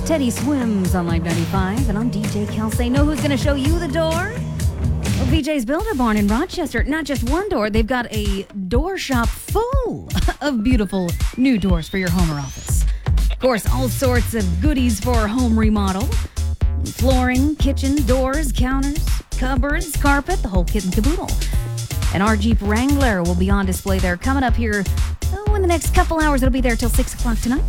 Teddy Swims on Live 95, and I'm DJ Kelsey. Know who's going to show you the door? Well, VJ's Builder Barn in Rochester. Not just one door, they've got a door shop full of beautiful new doors for your home or office. Of course, all sorts of goodies for home remodel. Flooring, kitchen, doors, counters, cupboards, carpet, the whole kit and caboodle. And our Jeep Wrangler will be on display there coming up here in the next couple hours. It'll be there till 6 o'clock tonight.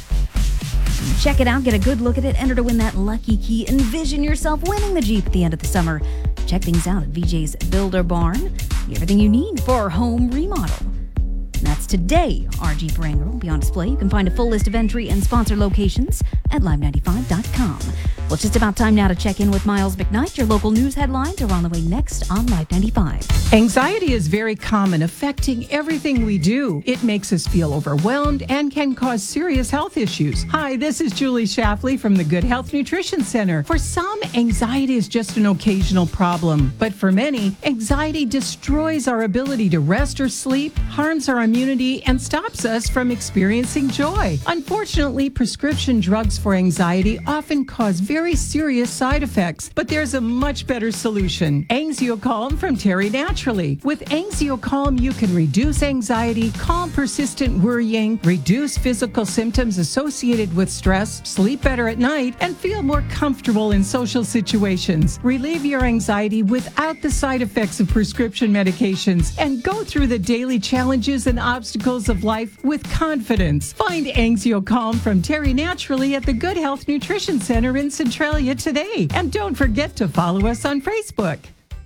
Check it out, get a good look at it, enter to win that lucky key. Envision yourself winning the Jeep at the end of the summer. Check things out at VJ's Builder Barn. Everything you need for home remodel. And that's today. Our Jeep Wrangler will be on display. You can find a full list of entry and sponsor locations at live95.com. Well, it's just about time now to check in with Miles McKnight. Your local news headlines are on the way next on Live 95. Anxiety is very common, affecting everything we do. It makes us feel overwhelmed and can cause serious health issues. Hi, this is Julie Shafley from the Good Health Nutrition Center. For some, anxiety is just an occasional problem. But for many, anxiety destroys our ability to rest or sleep, harms our immunity, and stops us from experiencing joy. Unfortunately, prescription drugs for anxiety often cause very serious side effects, but there's a much better solution. Anxiocalm from Terry Naturally. With Anxiocalm, you can reduce anxiety, calm persistent worrying, reduce physical symptoms associated with stress, sleep better at night, and feel more comfortable in social situations. Relieve your anxiety without the side effects of prescription medications and go through the daily challenges and obstacles of life with confidence. Find Anxiocalm from Terry Naturally at the Good Health Nutrition Center in Centralia today. And don't forget to follow us on Facebook.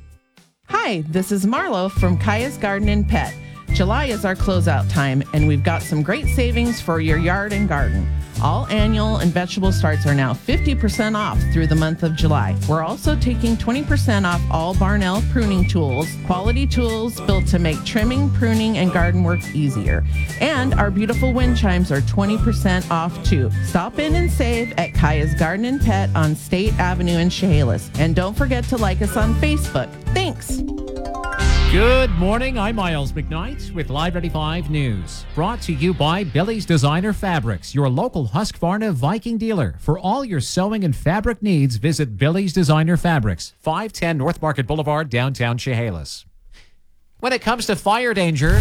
Hi, this is Marlo from Kaya's Garden and Pet. July is our closeout time, and we've got some great savings for your yard and garden. All annual and vegetable starts are now 50% off through the month of July. We're also taking 20% off all Barnell pruning tools, quality tools built to make trimming, pruning, and garden work easier. And our beautiful wind chimes are 20% off too. Stop in and save at Kaya's Garden and Pet on State Avenue in Chehalis. And don't forget to like us on Facebook. Thanks. Good morning, I'm Miles McKnight with Live 95 News. Brought to you by Billy's Designer Fabrics, your local Husqvarna Viking dealer. For all your sewing and fabric needs, visit Billy's Designer Fabrics, 510 North Market Boulevard, downtown Chehalis. When it comes to fire danger,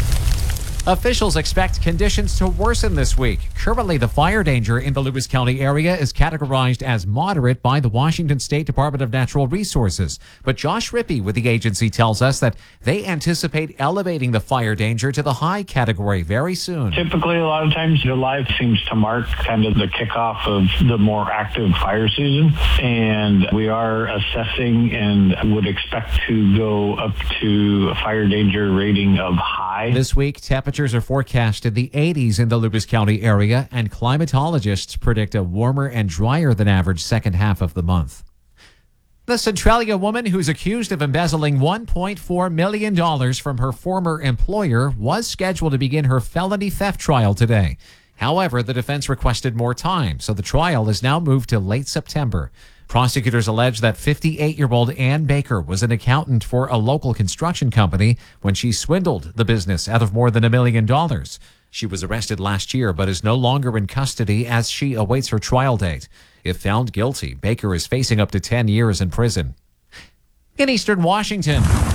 officials expect conditions to worsen this week. Currently, the fire danger in the Lewis County area is categorized as moderate by the Washington State Department of Natural Resources. But Josh Rippey with the agency tells us that they anticipate elevating the fire danger to the high category very soon. Typically, a lot of times, July seems to mark kind of the kickoff of the more active fire season. And we are assessing and would expect to go up to a fire danger rating of high. This week, temperatures are forecast in the 80s in the Lewis County area, and climatologists predict a warmer and drier than average second half of the month. The Centralia woman who's accused of embezzling $1.4 million from her former employer was scheduled to begin her felony theft trial today. However, the defense requested more time, so the trial is now moved to late September. Prosecutors allege that 58-year-old Ann Baker was an accountant for a local construction company when she swindled the business out of more than $1 million. She was arrested last year but is no longer in custody as she awaits her trial date. If found guilty, Baker is facing up to 10 years in prison. In Eastern Washington,